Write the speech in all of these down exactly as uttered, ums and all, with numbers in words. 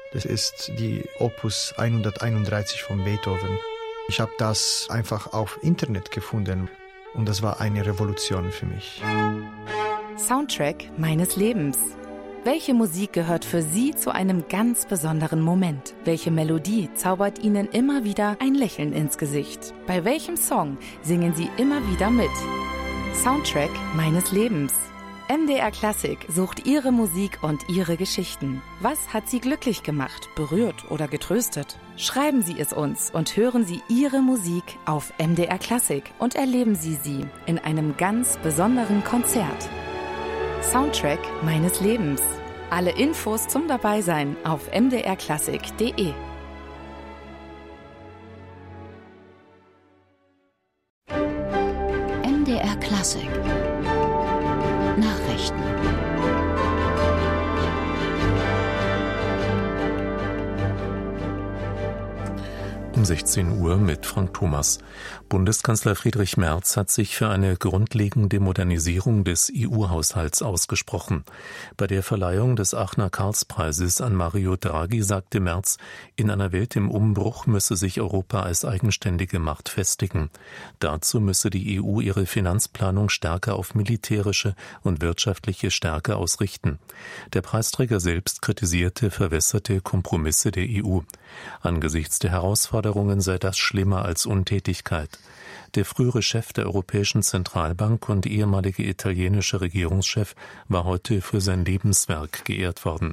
Das ist die Opus hunderteinunddreißig von Beethoven. Ich habe das einfach auf Internet gefunden und das war eine Revolution für mich. Soundtrack meines Lebens. Welche Musik gehört für Sie zu einem ganz besonderen Moment? Welche Melodie zaubert Ihnen immer wieder ein Lächeln ins Gesicht? Bei welchem Song singen Sie immer wieder mit? Soundtrack meines Lebens. M D R Klassik sucht Ihre Musik und Ihre Geschichten. Was hat Sie glücklich gemacht, berührt oder getröstet? Schreiben Sie es uns und hören Sie Ihre Musik auf M D R Klassik und erleben Sie sie in einem ganz besonderen Konzert. Soundtrack meines Lebens. Alle Infos zum Dabeisein auf m d r klassik punkt d e. M D R Klassik Nachrichten. Um sechzehn Uhr mit Frank Thomas. Bundeskanzler Friedrich Merz hat sich für eine grundlegende Modernisierung des E U-Haushalts ausgesprochen. Bei der Verleihung des Aachener Karlspreises an Mario Draghi sagte Merz, in einer Welt im Umbruch müsse sich Europa als eigenständige Macht festigen. Dazu müsse die E U ihre Finanzplanung stärker auf militärische und wirtschaftliche Stärke ausrichten. Der Preisträger selbst kritisierte verwässerte Kompromisse der E U. Angesichts der Herausforderungen sei das schlimmer als Untätigkeit. Der frühere Chef der Europäischen Zentralbank und ehemalige italienische Regierungschef war heute für sein Lebenswerk geehrt worden.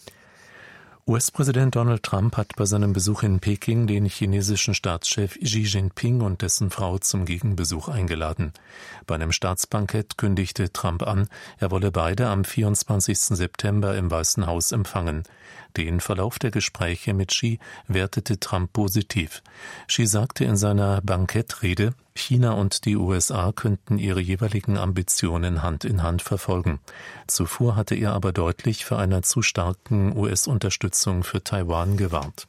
U S-Präsident Donald Trump hat bei seinem Besuch in Peking den chinesischen Staatschef Xi Jinping und dessen Frau zum Gegenbesuch eingeladen. Bei einem Staatsbankett kündigte Trump an, er wolle beide am vierundzwanzigsten September im Weißen Haus empfangen. Den Verlauf der Gespräche mit Xi wertete Trump positiv. Xi sagte in seiner Bankettrede, China und die U S A könnten ihre jeweiligen Ambitionen Hand in Hand verfolgen. Zuvor hatte er aber deutlich vor einer zu starken U S-Unterstützung für Taiwan gewarnt.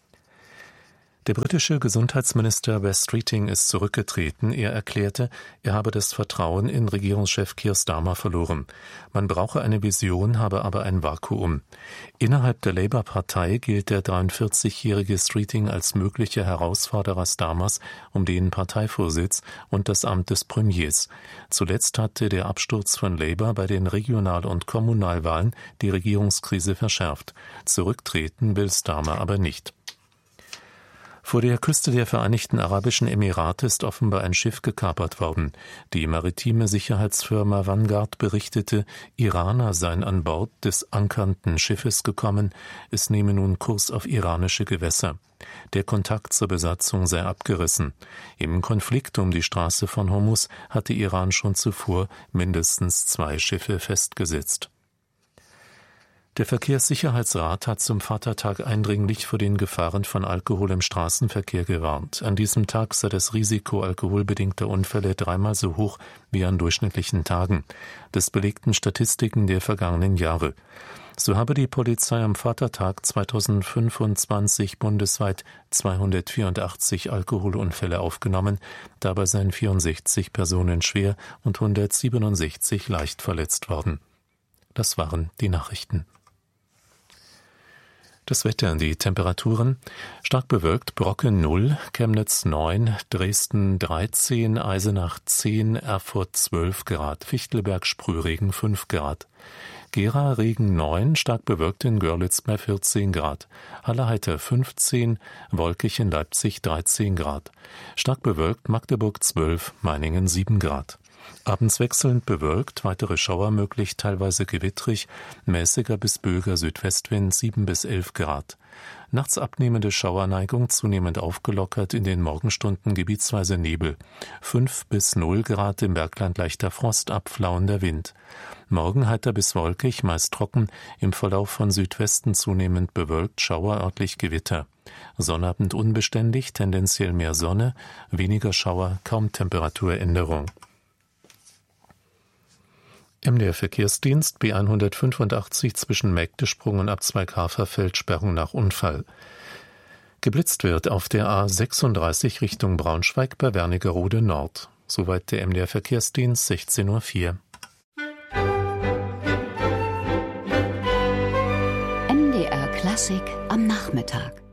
Der britische Gesundheitsminister Wes Streeting ist zurückgetreten. Er erklärte, er habe das Vertrauen in Regierungschef Keir Starmer verloren. Man brauche eine Vision, habe aber ein Vakuum. Innerhalb der Labour-Partei gilt der dreiundvierzigjährige Streeting als möglicher Herausforderer Starmers um den Parteivorsitz und das Amt des Premiers. Zuletzt hatte der Absturz von Labour bei den Regional- und Kommunalwahlen die Regierungskrise verschärft. Zurücktreten will Starmer aber nicht. Vor der Küste der Vereinigten Arabischen Emirate ist offenbar ein Schiff gekapert worden. Die maritime Sicherheitsfirma Vanguard berichtete, Iraner seien an Bord des ankernden Schiffes gekommen. Es nehme nun Kurs auf iranische Gewässer. Der Kontakt zur Besatzung sei abgerissen. Im Konflikt um die Straße von Hormuz hatte Iran schon zuvor mindestens zwei Schiffe festgesetzt. Der Verkehrssicherheitsrat hat zum Vatertag eindringlich vor den Gefahren von Alkohol im Straßenverkehr gewarnt. An diesem Tag sei das Risiko alkoholbedingter Unfälle dreimal so hoch wie an durchschnittlichen Tagen. Das belegten Statistiken der vergangenen Jahre. So habe die Polizei am Vatertag zweitausendfünfundzwanzig bundesweit zweihundertvierundachtzig Alkoholunfälle aufgenommen. Dabei seien vierundsechzig Personen schwer und hundertsiebenundsechzig leicht verletzt worden. Das waren die Nachrichten. Das Wetter, die Temperaturen: stark bewölkt, Brocken null, Chemnitz neun, Dresden dreizehn, Eisenach zehn, Erfurt zwölf Grad, Fichtelberg Sprühregen fünf Grad. Gera Regen neun, stark bewölkt in Görlitz bei vierzehn Grad. Hallerheiter fünfzehn, wolkig in Leipzig dreizehn Grad. Stark bewölkt Magdeburg zwölf, Meiningen sieben Grad. Abends wechselnd bewölkt, weitere Schauer möglich, teilweise gewittrig, mäßiger bis böiger Südwestwind sieben bis elf Grad. Nachts abnehmende Schauerneigung, zunehmend aufgelockert, in den Morgenstunden gebietsweise Nebel. fünf bis null Grad, im Bergland leichter Frost, abflauender Wind. Morgen heiter bis wolkig, meist trocken, im Verlauf von Südwesten zunehmend bewölkt, Schauer, örtlich Gewitter. Sonnabend unbeständig, tendenziell mehr Sonne, weniger Schauer, kaum Temperaturänderung. M D R Verkehrsdienst B hundertfünfundachtzig zwischen Mägdesprung und Abzweig Haferfeld, Sperrung nach Unfall. Geblitzt wird auf der A sechsunddreißig Richtung Braunschweig bei Wernigerode Nord. Soweit der M D R Verkehrsdienst, sechzehn Uhr vier. M D R Klassik am Nachmittag.